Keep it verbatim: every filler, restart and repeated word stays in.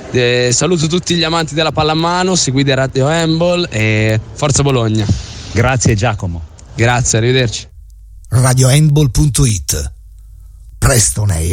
Eh, saluto tutti gli amanti della pallamano, seguite Radio Handball e forza Bologna. Grazie Giacomo. Grazie, arrivederci. radio handball punto it. Presto ne